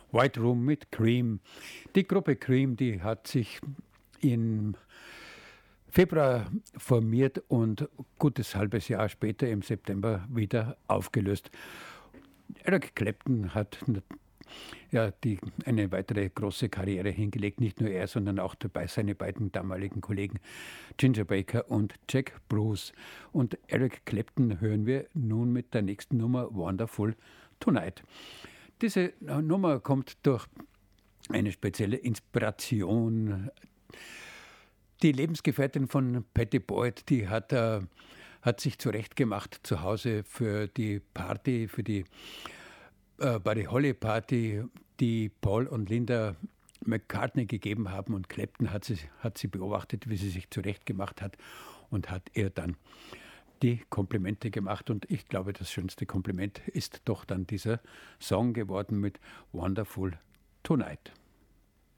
White Room mit Cream. Die Gruppe Cream, die hat sich im Februar formiert und gutes halbes Jahr später im September wieder aufgelöst. Eric Clapton hat eine weitere große Karriere hingelegt. Nicht nur er, sondern auch dabei seine beiden damaligen Kollegen Ginger Baker und Jack Bruce. Und Eric Clapton hören wir nun mit der nächsten Nummer Wonderful Tonight. Diese Nummer kommt durch eine spezielle Inspiration. Die Lebensgefährtin von Pattie Boyd, die hat sich zurechtgemacht zu Hause für die Party, für die Buddy Holly Party, die Paul und Linda McCartney gegeben haben, und Clapton hat sie beobachtet, wie sie sich zurechtgemacht hat, und hat ihr dann die Komplimente gemacht. Und ich glaube, das schönste Kompliment ist doch dann dieser Song geworden mit Wonderful Tonight.